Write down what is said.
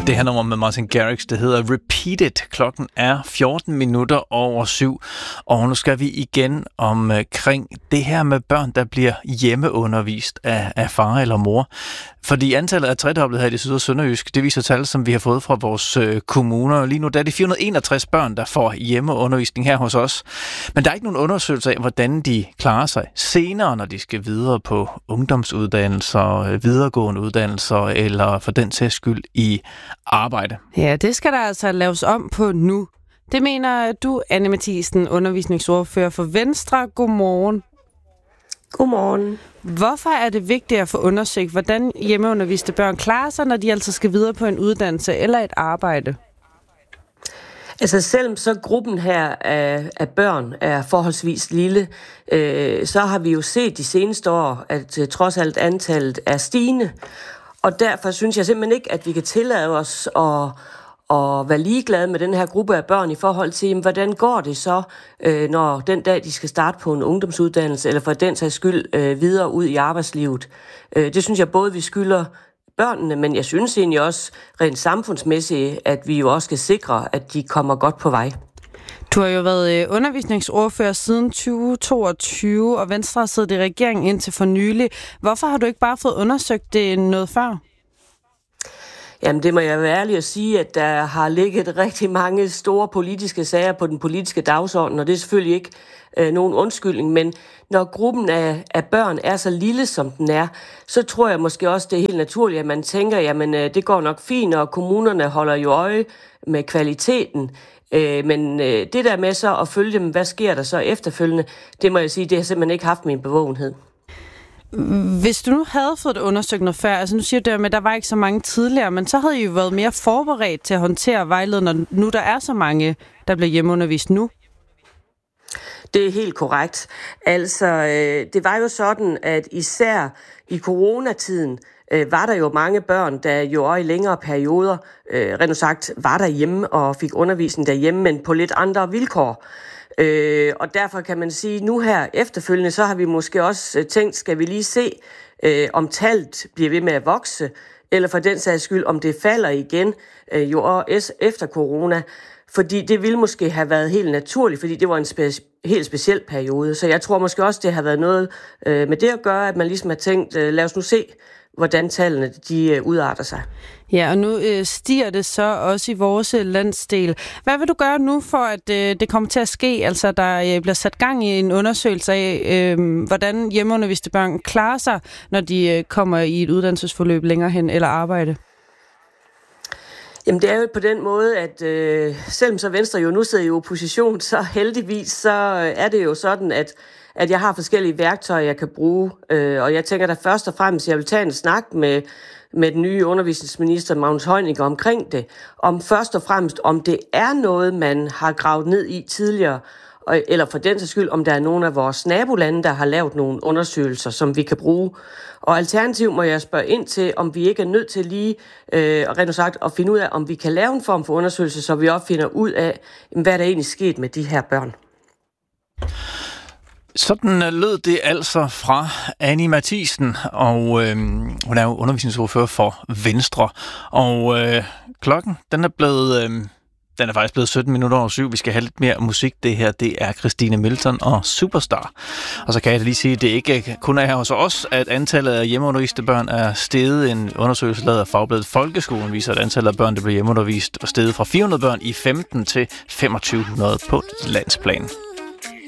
Det her nummer med Martin Garrix, det hedder Repeat It. Klokken er 7:14, og nu skal vi igen omkring det her med børn, der bliver hjemmeundervist af far eller mor. Fordi antallet er tredoblet her i det syd- og sønderjysk. Det viser tal, som vi har fået fra vores kommuner. Lige nu der er det 461 børn, der får hjemmeundervisning her hos os. Men der er ikke nogen undersøgelse af, hvordan de klarer sig senere, når de skal videre på ungdomsuddannelser, videregående uddannelser, eller for den sags skyld i arbejde. Ja, det skal der altså laves om på nu. Det mener du, Anne Matthiesen, undervisningsordfører for Venstre. Godmorgen. Godmorgen. Hvorfor er det vigtigt at få undersøgt, hvordan hjemmeunderviste børn klarer sig, når de altså skal videre på en uddannelse eller et arbejde? Altså selvom så gruppen her af børn er forholdsvis lille, så har vi jo set de seneste år, at trods alt antallet er stigende. Og derfor synes jeg simpelthen ikke, at vi kan tillade os at være ligeglade med den her gruppe af børn i forhold til, hvordan går det så, når den dag, de skal starte på en ungdomsuddannelse, eller for den sags skyld videre ud i arbejdslivet. Det synes jeg både, vi skylder børnene, men jeg synes egentlig også rent samfundsmæssigt, at vi jo også skal sikre, at de kommer godt på vej. Du har jo været undervisningsordfører siden 2022, og Venstre har siddet i regeringen indtil for nylig. Hvorfor har du ikke bare fået undersøgt det noget før? Jamen det må jeg være ærlig at sige, at der har ligget rigtig mange store politiske sager på den politiske dagsorden, og det er selvfølgelig ikke nogen undskyldning, men når gruppen af børn er så lille, som den er, så tror jeg måske også, det er helt naturligt, at man tænker, jamen det går nok fint, og kommunerne holder jo øje med kvaliteten. Men det der med så at følge dem, hvad sker der så efterfølgende, det må jeg sige, det har simpelthen ikke haft min bevågenhed. Hvis du nu havde fået det undersøgt noget før, altså nu siger du med, at der var ikke så mange tidligere, men så havde I jo været mere forberedt til at håndtere vejledning, når nu der er så mange, der bliver hjemmeundervist nu. Det er helt korrekt. Altså, det var jo sådan, at især i coronatiden var der jo mange børn, der jo også i længere perioder, rent sagt, var derhjemme og fik undervisning derhjemme, men på lidt andre vilkår. Og derfor kan man sige, nu her efterfølgende, så har vi måske også tænkt, skal vi lige se, om tallet bliver ved med at vokse, eller for den sags skyld, om det falder igen, jo også efter corona. Fordi det ville måske have været helt naturligt, fordi det var en helt speciel periode. Så jeg tror måske også, det har været noget med det at gøre, at man ligesom har tænkt, lad os nu se, hvordan tallene de udarter sig. Ja, og nu stiger det så også i vores landsdel. Hvad vil du gøre nu for, at det kommer til at ske? Altså, der bliver sat gang i en undersøgelse af, hvordan hjemmeunderviste børn klarer sig, når de kommer i et uddannelsesforløb længere hen eller arbejde? Jamen det er jo på den måde, at selvom så Venstre jo nu sidder i opposition, så heldigvis så er det jo sådan, at jeg har forskellige værktøjer, jeg kan bruge. Og jeg tænker da først og fremmest, at jeg vil tage en snak med den nye undervisningsminister, Magnus Heunicke, omkring det. Om først og fremmest, om det er noget, man har gravet ned i tidligere, eller for den sags skyld, om der er nogle af vores nabolande, der har lavet nogle undersøgelser, som vi kan bruge. Og alternativt må jeg spørge ind til, om vi ikke er nødt til lige rent sagt at finde ud af, om vi kan lave en form for undersøgelse, så vi også finder ud af, hvad der egentlig sket med de her børn. Sådan lød det altså fra Anne Matthiesen, og hun er jo undervisningsordfører for Venstre. Og klokken, den er faktisk blevet 7:17. Vi skal have lidt mere musik. Det her, det er Christine Milton og Superstar. Og så kan jeg lige sige, at det ikke kun er her hos os, at antallet af hjemmeunderviste børn er steget. En undersøgelse lavet af fagbladet Folkeskolen viser, at antallet af børn, der bliver hjemmeundervist, var steget fra 400 børn i 15 til 2500 på landsplan.